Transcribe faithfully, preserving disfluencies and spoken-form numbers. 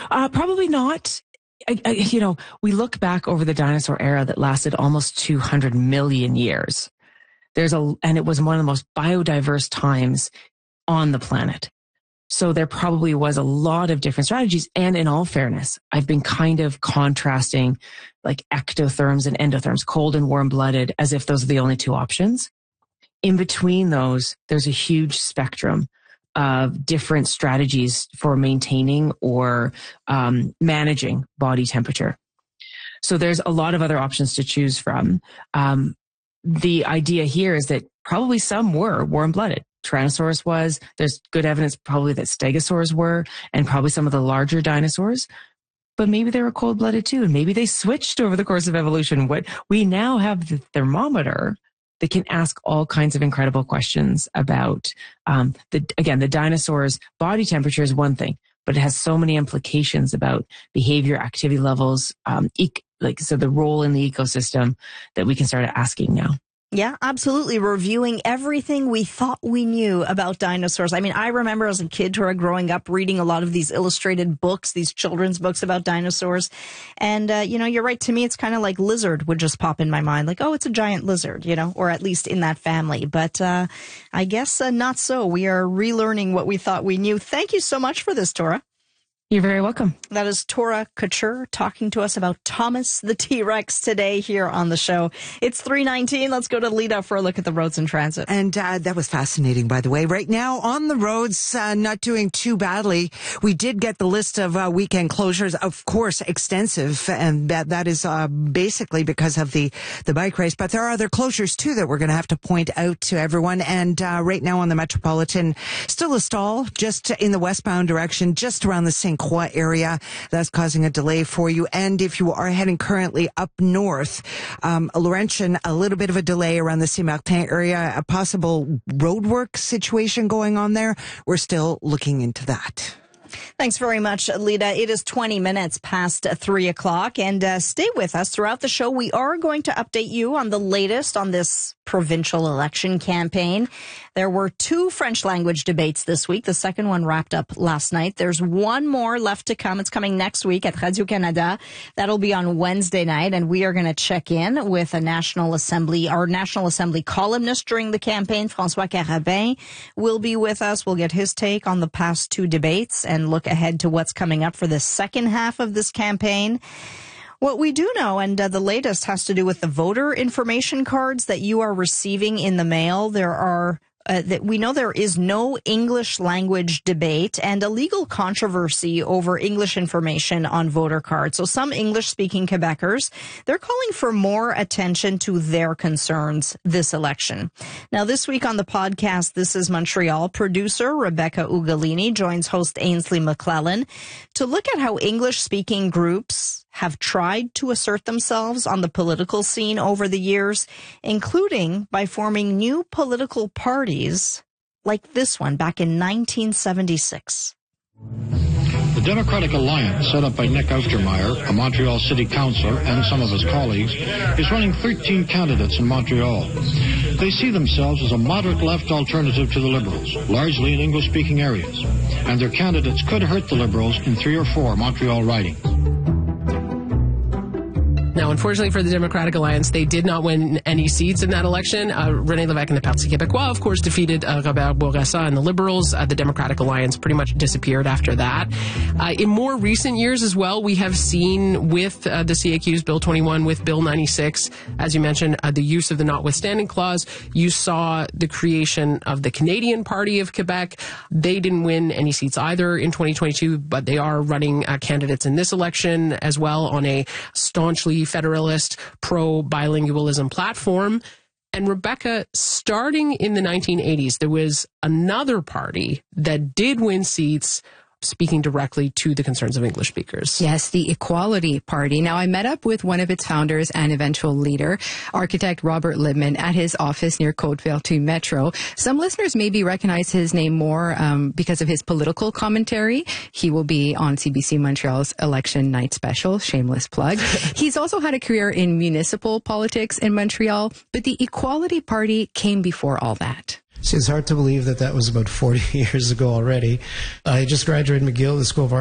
Uh, probably not. I, I, you know, we look back over the dinosaur era that lasted almost two hundred million years. There's a, and it was one of the most biodiverse times on the planet. So there probably was a lot of different strategies. And in all fairness, I've been kind of contrasting like ectotherms and endotherms, cold and warm blooded, as if those are the only two options. In between those, there's a huge spectrum of different strategies for maintaining or um, managing body temperature. So there's a lot of other options to choose from. Um, the idea here is that probably some were warm-blooded. Tyrannosaurus was. There's good evidence probably that stegosaurs were, and probably some of the larger dinosaurs. But maybe they were cold-blooded too, and maybe they switched over the course of evolution. What we now have the thermometer that can ask all kinds of incredible questions about um, the again the dinosaurs' body temperature is one thing, but it has so many implications about behavior, activity levels, um, ec- like so the role in the ecosystem that we can start asking now. Yeah, absolutely. Reviewing everything we thought we knew about dinosaurs. I mean, I remember as a kid who growing up reading a lot of these illustrated books, these children's books about dinosaurs. And, uh, you know, you're right. To me, it's kind of like lizard would just pop in my mind. Like, oh, it's a giant lizard, you know, or at least in that family. But uh, I guess uh, not so. We are relearning what we thought we knew. Thank you so much for this, Tora. You're very welcome. That is Tora Couture talking to us about Thomas the T-Rex today here on the show. It's three nineteen. Let's go to Lita for a look at the roads and transit. And uh, that was fascinating, by the way. Right now on the roads, uh, not doing too badly. We did get the list of uh, weekend closures, of course, extensive, and that that is uh, basically because of the, the bike race. But there are other closures, too, that we're going to have to point out to everyone. And uh, right now on the Metropolitan, still a stall just in the westbound direction, just around the Saint Croix area. That's causing a delay for you. And if you are heading currently up north, um, Laurentian, a little bit of a delay around the Saint Martin area, a possible roadwork situation going on there. We're still looking into that. Thanks very much, Lita. It is twenty minutes past three o'clock, and uh, stay with us throughout the show. We are going to update you on the latest on this provincial election campaign. There were two French language debates this week. The second one wrapped up last night. There's one more left to come. It's coming next week at Radio-Canada. That'll be on Wednesday night, and we are going to check in with a National Assembly, our National Assembly columnist during the campaign, François Carabin, will be with us. We'll get his take on the past two debates and look ahead to what's coming up for the second half of this campaign. What we do know, and uh, the latest has to do with the voter information cards that you are receiving in the mail. There are Uh, that we know there is no English language debate and a legal controversy over English information on voter cards. So some English-speaking Quebecers, they're calling for more attention to their concerns this election. Now, this week on the podcast, This is Montreal, producer Rebecca Ugolini joins host Ainsley McClellan to look at how English-speaking groups have tried to assert themselves on the political scene over the years, including by forming new political parties like this one back in nineteen seventy-six. The Democratic Alliance, set up by Nick Auftermeyer, a Montreal city councillor, and some of his colleagues, is running thirteen candidates in Montreal. They see themselves as a moderate left alternative to the Liberals, largely in English-speaking areas, and their candidates could hurt the Liberals in three or four Montreal ridings. Now, unfortunately for the Democratic Alliance, they did not win any seats in that election. Uh, René Lévesque and the Parti québécois, of course, defeated uh, Robert Bourassa and the Liberals. Uh, the Democratic Alliance pretty much disappeared after that. Uh, in more recent years as well, we have seen with uh, the C A Q's Bill twenty-one, with Bill ninety-six, as you mentioned, uh, the use of the notwithstanding clause. You saw the creation of the Canadian Party of Quebec. They didn't win any seats either in twenty twenty-two, but they are running uh, candidates in this election as well on a staunchly federalist, pro-bilingualism platform. And Rebecca, starting in the nineteen eighties, there was another party that did win seats speaking directly to the concerns of English speakers. Yes, the Equality Party. Now, I met up with one of its founders and eventual leader, architect Robert Libman, at his office near Côte-Vertu Metro. Some listeners maybe recognize his name more um, because of his political commentary. He will be on C B C Montreal's election night special, shameless plug. He's also had a career in municipal politics in Montreal, but the Equality Party came before all that. See, it's hard to believe that that was about forty years ago already. I just graduated McGill, the School of Art.